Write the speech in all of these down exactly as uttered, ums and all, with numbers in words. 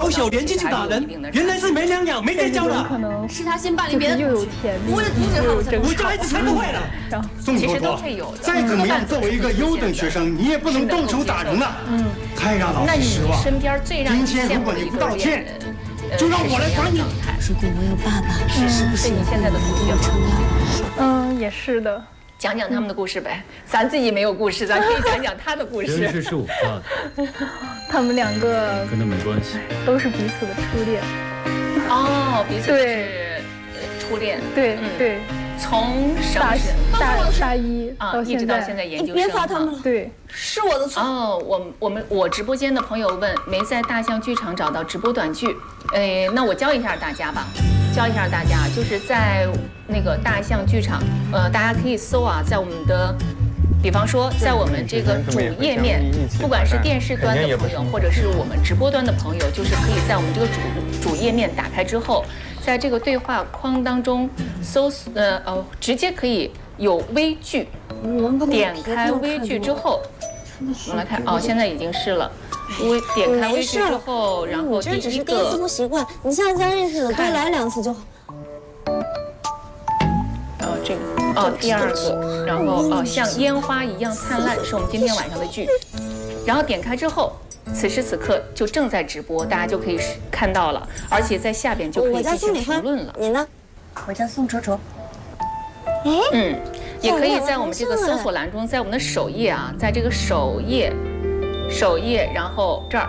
小小年纪就打人，原来是没两养没家教的。 可能是他先霸凌别人， 又有甜蜜， 为了阻止他们才我家孩子才不会呢。 宋妥妥，再怎么样，作为一个优等学生，你也不能动手打人呐。嗯，太让老师失望。 身边最让今天如果你不道歉，就让我来管你。 如果我有爸爸，是不是你现在的同学吗？ 嗯，也是的。 讲讲他们的故事呗，咱自己没有故事，咱可以讲讲他的故事。 人事是我爸的， 他们两个跟他没关系， 都是彼此的初恋。 哦，彼此是初恋。 对对， 从大大大一啊，一直到现在研究生。 别罚他们了， 对， 是我的错。 哦，我我们我直播间的朋友问，没在大象剧场找到直播短剧，哎，那我教一下大家吧。教一下大家，就是在那个大象剧场，呃，大家可以搜啊，在我们的，比方说在我们这个主页面，不管是电视端的朋友，或者是我们直播端的朋友，就是可以在我们这个主主页面打开之后，在这个对话框当中搜，呃哦，直接可以有微剧，点开微剧之后，我们来看，哦，现在已经是了。微点开微剧之后，然后第一个， 这只是第一次不习惯，你像家认识的，多来两次就好。 然后这个，哦，第二个，然后哦，像烟花一样灿烂是我们今天晚上的剧，然后点开之后，此时此刻就正在直播，大家就可以看到了，而且在下边就可以进行评论了。 你呢？我叫宋卓卓。哎， 嗯，也可以在我们这个搜索栏中，在我们的首页啊，在这个首页。首页，然后这儿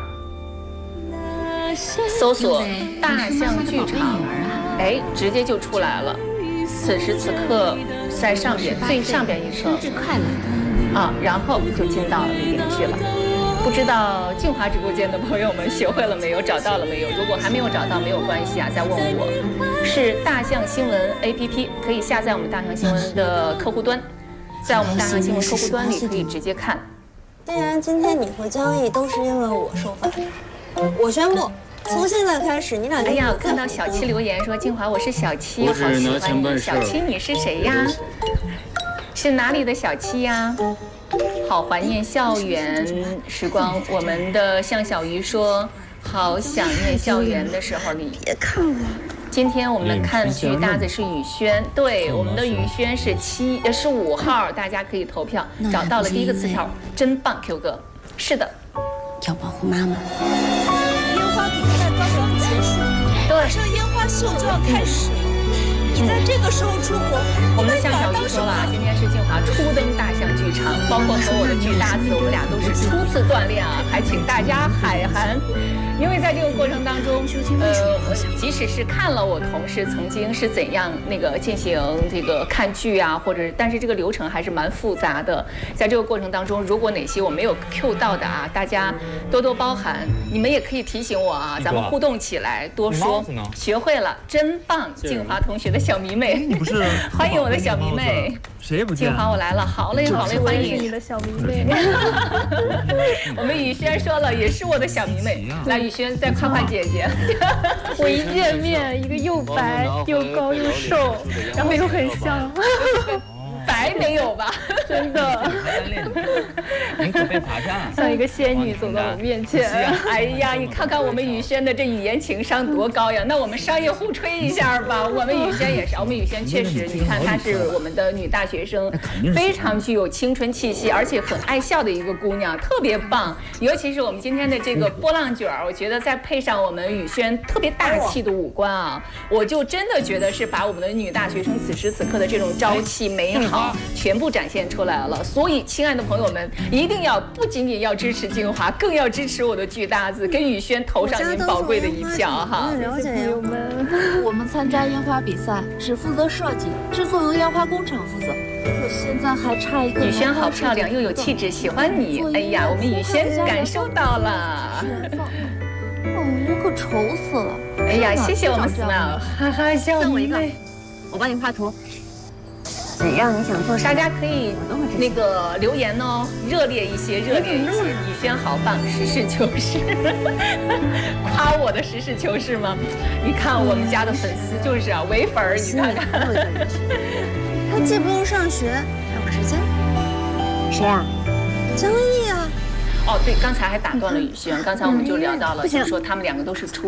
搜索“大象剧场”，哎，直接就出来了。此时此刻，在上边最上边一层啊，然后就进到里边去了。不知道静华直播间的朋友们学会了没有？找到了没有？如果还没有找到，没有关系啊，再问我。是大象新闻 A P P， 可以下载我们大象新闻的客户端，在我们大象新闻客户端里可以直接看。 既然今天你会交易，都是因为我受罚。我宣布，从现在开始，你俩就…… 哎呀，我看到小七留言说：“静华，我是小七，好喜欢你。”小七，你是谁呀？是哪里的小七呀？好怀念校园时光。我们的向小鱼说：“好想念校园的时候你。” 别看我。 今天我们的看剧搭子是雨轩，对，我们的雨轩是七呃是五号，大家可以投票。找到了第一个词条，真棒 ，Q 哥，是的， 要保护妈妈。 烟花比赛刚刚结束，马上烟花秀就要开始，你在这个时候出国， 我们的向小鱼说了，今天是静华初登大象剧场，包括和我的剧搭子，我们俩都是初次锻炼啊，还请大家海涵。因为在这个过程当中，呃，即使是看了我同事曾经是怎样那个进行这个看剧啊，或者是，但是这个流程还是蛮复杂的。在这个过程当中，如果哪些我没有 Q 到的啊，大家多多包涵。你们也可以提醒我啊，咱们互动起来，多说。学会了，真棒！静华同学的小迷妹， 你不是？ 欢迎我的小迷妹。 谁也不见。 静华，我来了，好嘞，好嘞，欢迎你的小迷妹。 我们雨轩说了，也是我的小迷妹。来，雨轩再夸夸姐姐。 我一见面，一个又白又高又瘦，然后又很像。 白没有吧？ 真的。 您可被罚站。 像一个仙女走到我面前。 哎呀，你看看我们雨轩的这语言情商多高呀！那我们商业互吹一下吧。我们雨轩也是，我们雨轩确实，你看她是我们的女大学生，非常具有青春气息，而且很爱笑的一个姑娘，特别棒。尤其是我们今天的这个波浪卷儿，我觉得再配上我们雨轩特别大气的五官啊，我就真的觉得是把我们的女大学生此时此刻的这种朝气美好。全部展现出来了，所以亲爱的朋友们，一定要不仅仅要支持静华，更要支持我的剧搭子，给雨轩投上您宝贵的一票哈！ 了解朋友们， 我们参加烟花比赛只负责设计，制作由烟花工厂负责。可现在还差一个。 雨轩好漂亮，又有气质，喜欢你。哎呀，我们雨轩感受到了。 哦，可愁死了。 哎呀，谢谢我们 Smile， 哈哈，小迷妹， 我帮你画图。只要你想做， 大家可以那个留言哦，热烈一些，热烈一些。雨轩好棒，实事求是，夸我的实事求是吗？你看我们家的粉丝就是啊，唯粉儿，你看看。 他既不用上学，还有时间。谁啊？张毅啊。 哦，对，刚才还打断了雨轩，刚才我们就聊到了，就是说他们两个都是初。